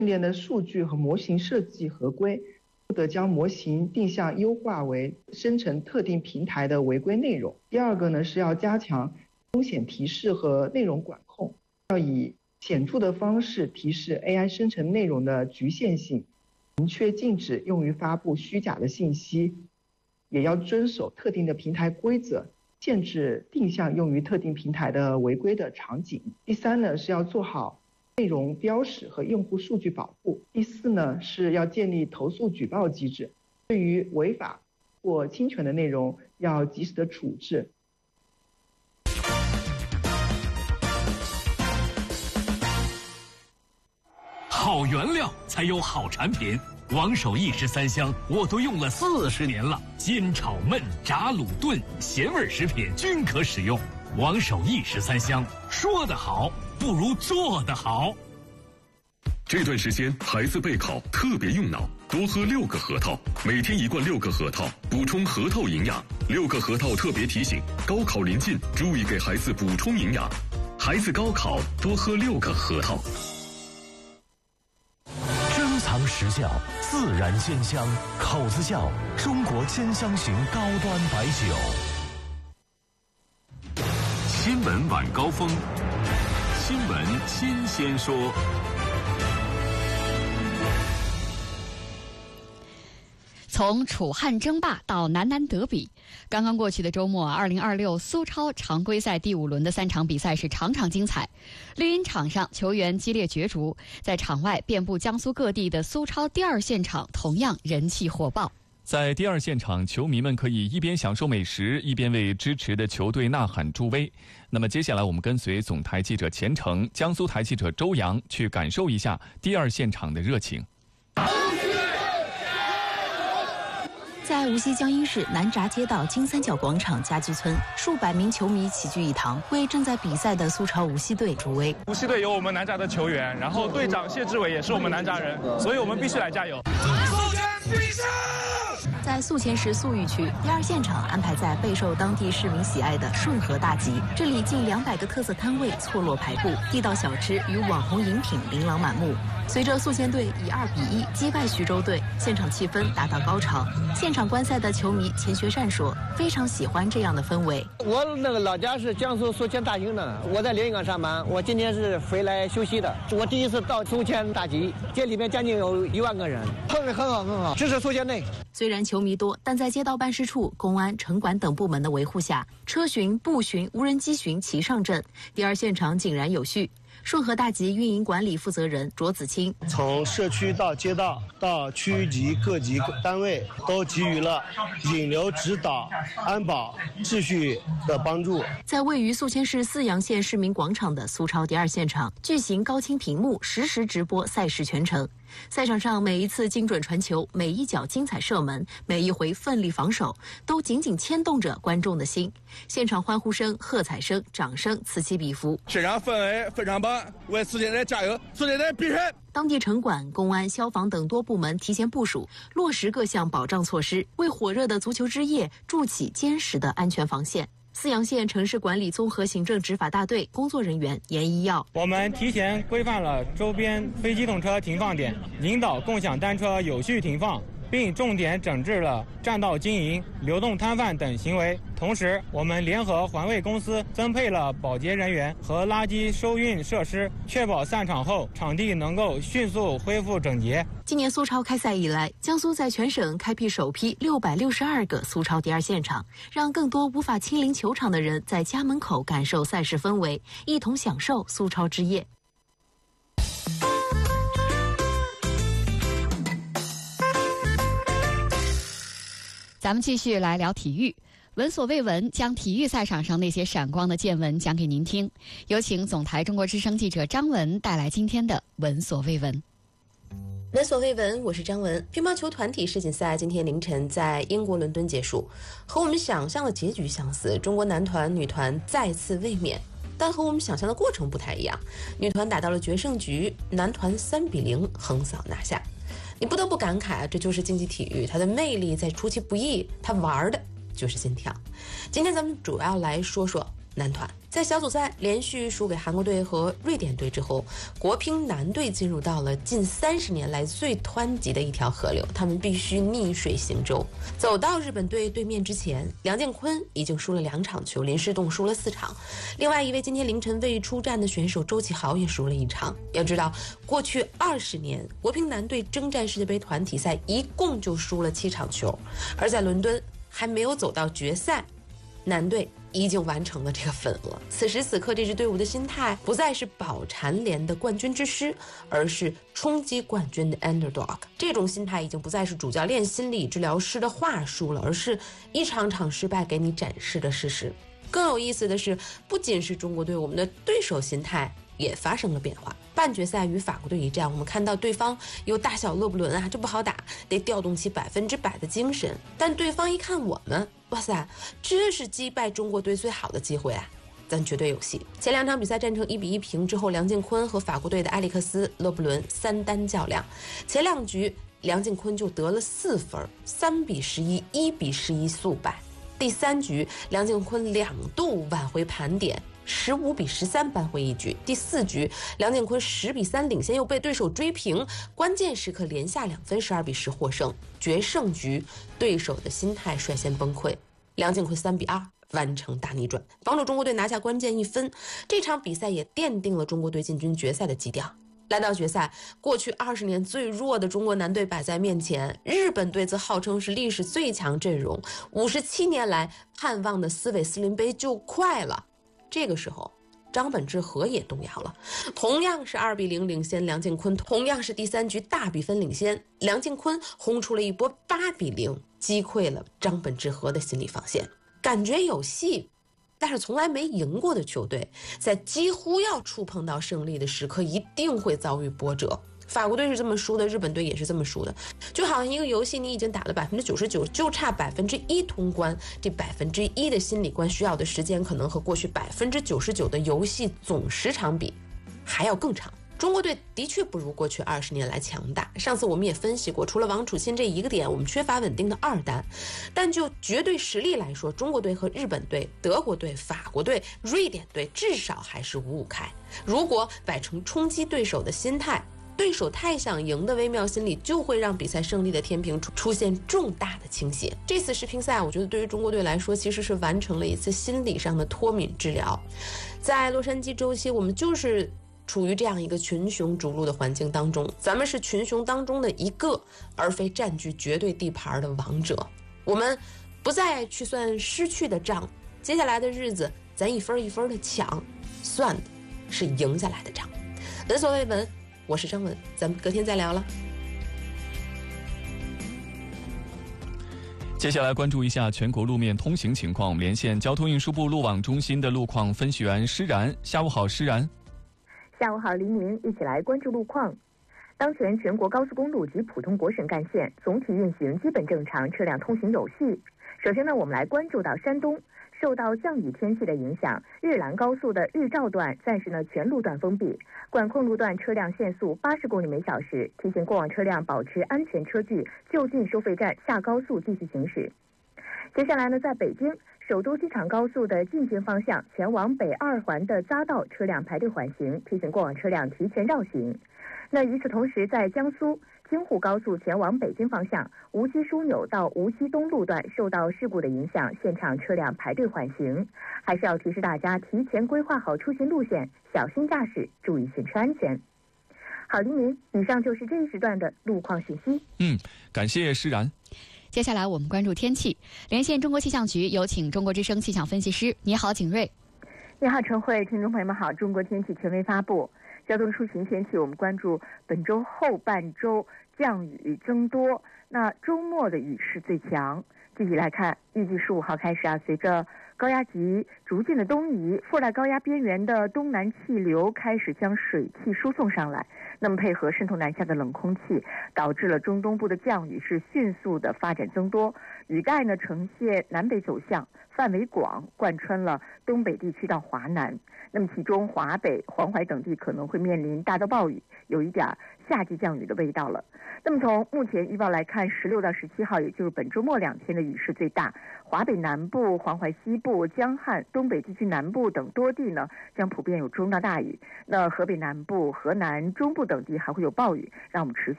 训练的数据和模型设计合规，不得将模型定向优化为生成特定平台的违规内容。第二个呢，是要加强风险提示和内容管控，要以显著的方式提示 AI 生成内容的局限性，明确禁止用于发布虚假的信息，也要遵守特定的平台规则，限制定向用于特定平台的违规的场景。第三呢，是要做好内容标识和用户数据保护。第四呢，是要建立投诉举报机制，对于违法或侵权的内容要及时的处置。 好原料才有好产品，王守义13香我都用了40年了，煎炒焖炸卤炖咸味食品均可使用。王守义13香，说得好不如做得好。 这段时间孩子备考特别用脑，多喝6个核桃，每天1罐6个核桃，补充核桃营养。6个核桃特别提醒，高考临近，注意给孩子补充营养。孩子高考多喝6个核桃。 珍藏时效，自然鲜香，口子窖中国鲜香型高端白酒。 新闻晚高峰，新闻新鲜说。 从楚汉争霸到南南德比，刚刚过去的周末，2026苏超常规赛第5轮的3场比赛是场场精彩。绿茵场上球员激烈角逐，在场外遍布江苏各地的苏超第2现场同样人气火爆。 在第2现场，球迷们可以一边享受美食，一边为支持的球队呐喊助威。那么接下来我们跟随总台记者钱程、江苏台记者周洋去感受一下第2现场的热情。 在无锡江阴市南闸街道金三角广场家居村，数百名球迷齐聚一堂，为正在比赛的苏超无锡队助威。 无锡队有我们南闸的球员，然后队长谢志伟也是我们南闸人，所以我们必须来加油。 在宿迁市宿豫区，第2现场安排在备受当地市民喜爱的顺河大集，这里近200个特色摊位错落排布，地道小吃与网红饮品琳琅满目。随着宿迁队以2比1击败徐州队，现场气氛达到高潮。现场观赛的球迷钱学善说，非常喜欢这样的氛围。 我那个老家是江苏宿迁大兴的，我在连云港上班，我今天是回来休息的。我第一次到宿迁大集，这里面将近有1万个人，氛围很好，支持宿迁队。 虽然球迷多，但在街道办事处、公安、城管等部门的维护下，车巡、步巡、无人机巡齐上阵，第2现场井然有序。顺河大集运营管理负责人卓子清， 从社区到街道到区级各级单位都给予了引流指导、安保秩序的帮助。 在位于宿迁市泗阳县市民广场的苏超第2现场，巨型高清屏幕实时直播赛事全程。赛场上每一次精准传球，每一脚精彩射门，每一回奋力防守，都紧紧牵动着观众的心。现场欢呼声、喝彩声、掌声此起彼伏， 现场氛围非常棒，为宿迁队加油，宿迁队必胜！ 当地城管、公安、消防等多部门提前部署，落实各项保障措施，为火热的足球之夜筑起坚实的安全防线。泗阳县城市管理综合行政执法大队工作人员严一耀， 我们提前规范了周边非机动车停放点，引导共享单车有序停放，并重点整治了占道经营、流动摊贩等行为。同时，我们联合环卫公司增配了保洁人员和垃圾收运设施，确保散场后场地能够迅速恢复整洁。 今年苏超开赛以来，江苏在全省开辟首批662个苏超第2现场，让更多无法亲临球场的人在家门口感受赛事氛围，一同享受苏超之夜。 咱们继续来聊体育，闻所未闻，将体育赛场上那些闪光的见闻讲给您听。有请总台中国之声记者张文带来今天的闻所未闻。 闻所未闻，我是张文。乒乓球团体世锦赛今天凌晨在英国伦敦结束，和我们想象的结局相似，中国男团、女团再次卫冕，但和我们想象的过程不太一样。女团打到了决胜局，男团3比0横扫拿下。你不得不感慨啊，这就是竞技体育，它的魅力在出其不意，它玩的就是心跳。今天咱们主要来说说男团。在小组赛连续输给韩国队和瑞典队之后，国乒男队进入到了近30年来最湍急的一条河流，他们必须逆水行舟。走到日本队对面之前，梁建坤已经输了2场球，林诗栋输了4场，另外一位今天凌晨未出战的选手周启豪也输了1场。要知道，过去20年国乒男队征战世界杯团体赛一共就输了7场球，而在伦敦还没有走到决赛，男队已经完成了这个份额。此时此刻，这支队伍的心态不再是保蝉联的冠军之师，而是冲击冠军的 underdog。 这种心态已经不再是主教练心理治疗师的话术了，而是一场场失败给你展示的事实。更有意思的是，不仅是中国队，我们的对手心态也发生了变化。半决赛与法国队一战，我们看到对方有大小勒布伦啊，这不好打，得调动起100%的精神。但对方一看我们，哇塞，这是击败中国队最好的机会啊，咱绝对有戏。前2场比赛战成1-1平之后，梁建坤和法国队的埃里克斯、勒布伦3单较量，前2局梁建坤就得了4分，3-11、1-11速败。第3局梁建坤2度挽回盘点，15-13扳回一局。第4局梁建坤10-3领先，又被对手追平，关键时刻连下2分，12-10获胜。决胜局对手的心态率先崩溃，梁建坤3-2完成大逆转，帮助中国队拿下关键1分。这场比赛也奠定了中国队进军决赛的基调。来到决赛，过去20年最弱的中国男队摆在面前，日本队则号称是历史最强阵容，57年来盼望的斯韦斯林杯就快了。这个时候张本智和也动摇了，同样是2-0领先梁建坤，同样是第3局大比分领先，梁建坤轰出了一波8-0，击溃了张本智和的心理防线。感觉有戏，但是从来没赢过的球队，在几乎要触碰到胜利的时刻，一定会遭遇波折。法国队是这么输的，日本队也是这么输的，就好像一个游戏你已经打了99%，就差1%通关，这1%的心理关需要的时间可能和过去99%的游戏总时长比还要更长。中国队的确不如过去20年来强大，上次我们也分析过，除了王楚钦这一个点，我们缺乏稳定的2单，但就绝对实力来说，中国队和日本队、德国队、法国队、瑞典队至少还是5-5开。如果摆成冲击对手的心态，对手太想赢的微妙心理就会让比赛胜利的天平出现重大的倾斜。这次世乒赛，我觉得对于中国队来说，其实是完成了一次心理上的脱敏治疗。在洛杉矶周期，我们就是处于这样一个群雄逐鹿的环境当中，咱们是群雄当中的一个，而非占据绝对地盘的王者。我们不再去算失去的账，接下来的日子咱一分一分的抢，算的是赢下来的账。闻所未闻，我是张文，咱们隔天再聊了。 接下来关注一下全国路面通行情况，我们连线交通运输部路网中心的路况分析员施然。下午好，施然。 下午好，黎明，一起来关注路况。当前全国高速公路及普通国省干线总体运行基本正常，车辆通行有序。首先呢，我们来关注到山东，受到降雨天气的影响，日兰高速的日照段暂时呢全路段封闭，管控路段车辆限速80公里每小时，提醒过往车辆保持安全车距，就近收费站下高速继续行驶。接下来呢，在北京首都机场高速的进京方向前往北2环的匝道车辆排队缓行，提醒过往车辆提前绕行。那与此同时，在江苏京沪高速前往北京方向无锡枢纽到无锡东路段受到事故的影响，现场车辆排队缓行，还是要提示大家提前规划好出行路线，小心驾驶，注意行车安全。好，黎明，以上就是这一时段的路况信息。 感谢施然。 接下来我们关注天气，连线中国气象局，有请中国之声气象分析师。你好，景瑞。 你好，陈慧，听众朋友们好。中国天气权威发布，交通出行天气，我们关注本周后半周降雨增多，那周末的雨势最强。具体来看，预计15号开始随着高压脊逐渐的东移，附带高压边缘的东南气流开始将水汽输送上来，那么配合渗透南下的冷空气，导致了中东部的降雨是迅速的发展增多，雨带呢呈现南北走向，范围广，贯穿了东北地区到华南。那么其中华北、黄淮等地可能会面临大到暴雨，有一点夏季降雨的味道了。那么从目前预报来看，16到17号，也就是本周末2天的雨势最大，华北南部、黄淮西部部、江汉、东北地区南部等多地呢，将普遍有中到大雨。那河北南部、河南中部等地还会有暴雨，让我们持续